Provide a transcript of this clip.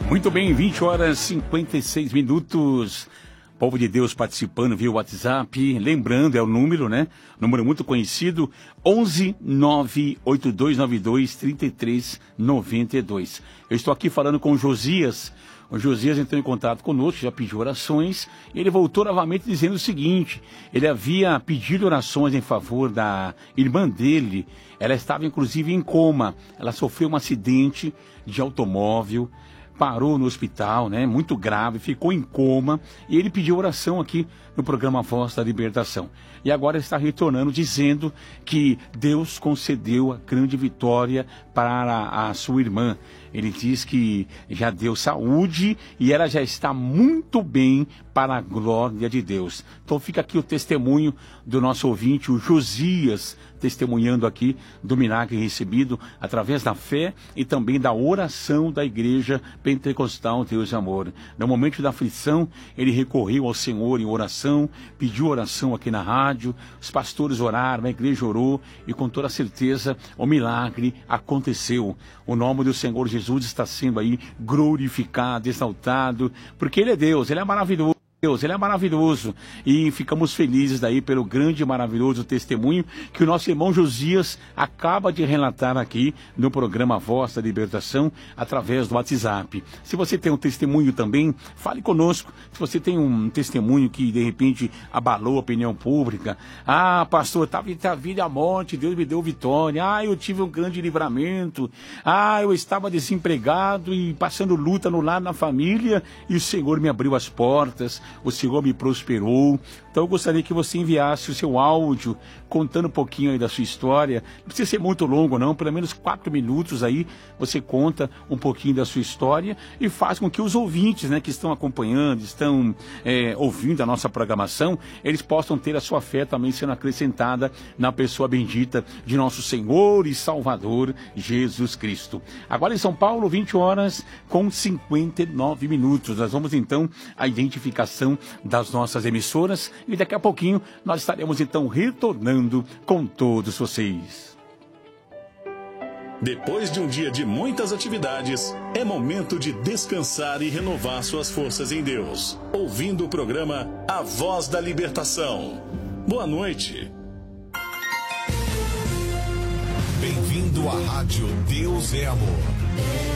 Muito bem, 20 horas e 56 minutos. Povo de Deus participando via WhatsApp. Lembrando, é o número, né? Número muito conhecido, 11 98292 3392. Eu estou aqui falando com o Josias. O Josias entrou em contato conosco, já pediu orações. Ele voltou novamente dizendo o seguinte: ele havia pedido orações em favor da irmã dele. Ela estava inclusive em coma. Ela sofreu um acidente de automóvel, parou no hospital, né, muito grave, ficou em coma, e ele pediu oração aqui no programa Voz da Libertação. E agora está retornando dizendo que Deus concedeu a grande vitória para a sua irmã. Ele diz que já deu saúde e ela já está muito bem para a glória de Deus. Então fica aqui o testemunho do nosso ouvinte, o Josias, testemunhando aqui do milagre recebido através da fé e também da oração da Igreja Pentecostal Deus e Amor. No momento da aflição, ele recorreu ao Senhor em oração, pediu oração aqui na rádio, os pastores oraram, a igreja orou e com toda certeza o milagre aconteceu. O nome do Senhor Jesus está sendo aí glorificado, exaltado, porque Ele é Deus, Ele é maravilhoso. Deus, Ele é maravilhoso, e ficamos felizes daí pelo grande e maravilhoso testemunho que o nosso irmão Josias acaba de relatar aqui no programa Voz da Libertação, através do WhatsApp. Se você tem um testemunho também, fale conosco. Se você tem um testemunho que de repente abalou a opinião pública: ah, pastor, estava entre a vida e a morte, Deus me deu vitória, ah, eu tive um grande livramento, ah, eu estava desempregado e passando luta no lar, na família, e o Senhor me abriu as portas, o Senhor me prosperou. Então eu gostaria que você enviasse o seu áudio contando um pouquinho aí da sua história. Não precisa ser muito longo não, pelo menos 4 minutos aí você conta um pouquinho da sua história e faz com que os ouvintes, né, que estão acompanhando, estão ouvindo a nossa programação, eles possam ter a sua fé também sendo acrescentada na pessoa bendita de nosso Senhor e Salvador Jesus Cristo. Agora em São Paulo, 20 horas com 59 minutos. Nós vamos então à identificação das nossas emissoras e daqui a pouquinho nós estaremos então retornando com todos vocês. Depois de um dia de muitas atividades, é momento de descansar e renovar suas forças em Deus, ouvindo o programa A Voz da Libertação. Boa noite. Bem-vindo à Rádio Deus é Amor.